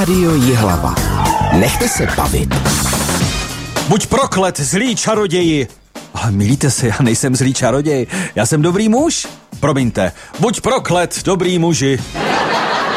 Rádio Jihlava. Nechte se bavit. Buď proklet, zlý čaroději. Ale milíte se, já nejsem zlý čaroděj, já jsem dobrý muž. Promiňte, buď proklet, dobrý muži.